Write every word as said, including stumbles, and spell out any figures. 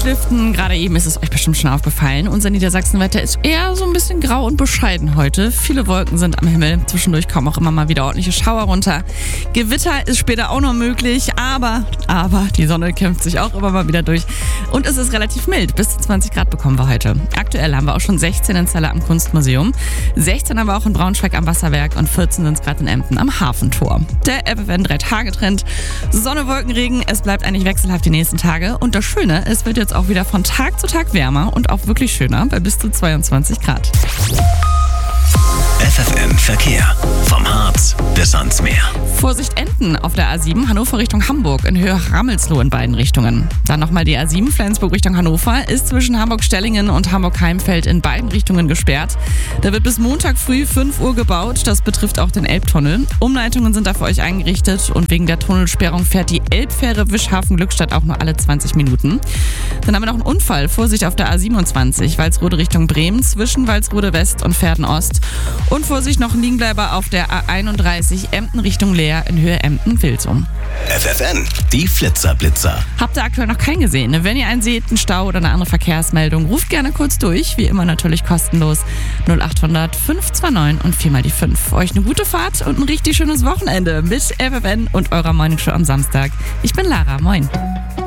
lüften. Gerade eben ist es euch bestimmt schon aufgefallen. Unser Niedersachsenwetter ist eher so ein bisschen grau und bescheiden heute. Viele Wolken sind am Himmel. Zwischendurch kommen auch immer mal wieder ordentliche Schauer runter. Gewitter ist später auch noch möglich, aber, aber die Sonne kämpft sich auch immer mal wieder durch. Und es ist relativ mild. Bis zu zwanzig Grad bekommen wir heute. Aktuell haben wir auch schon sechzehn in Celle am Kunstmuseum. sechzehn haben wir auch in Braunschweig am Wasserwerk und vierzehn sind es gerade in Emden am Hafentor. Der F F N drei Tage Trend. Sonne, Wolken, Regen. Es bleibt eigentlich wechselhaft die nächsten Tage. Und das Schöne, es wird jetzt auch wieder von Tag zu Tag wärmer und auch wirklich schöner bei bis zu zweiundzwanzig Grad. F F N Verkehr. Vom Harz bis ans Meer. Vorsicht Enten auf der A sieben, Hannover Richtung Hamburg, in Höhe Rammelsloh in beiden Richtungen. Dann nochmal die A sieben, Flensburg Richtung Hannover, ist zwischen Hamburg-Stellingen und Hamburg-Heimfeld in beiden Richtungen gesperrt. Da wird bis Montag früh fünf Uhr gebaut, das betrifft auch den Elbtunnel. Umleitungen sind da für euch eingerichtet und wegen der Tunnelsperrung fährt die Elbfähre Wischhafen-Glückstadt auch nur alle zwanzig Minuten. Dann haben wir noch einen Unfall, Vorsicht auf der A siebenundzwanzig, Walsrode Richtung Bremen, zwischen Walsrode West und Verden Ost. Und Vorsicht noch ein Liegenbleiber auf der A einunddreißig, Emden Richtung Leer in Höhe Emden-Wilsum. F F N, die Flitzer-Blitzer. Habt ihr aktuell noch keinen gesehen? Wenn ihr einen seht, einen Stau oder eine andere Verkehrsmeldung, ruft gerne kurz durch. Wie immer natürlich kostenlos. null acht hundert fünf zwei neun und vier mal die fünf. Euch eine gute Fahrt und ein richtig schönes Wochenende mit F F N und eurer Morning Show am Samstag. Ich bin Lara, moin.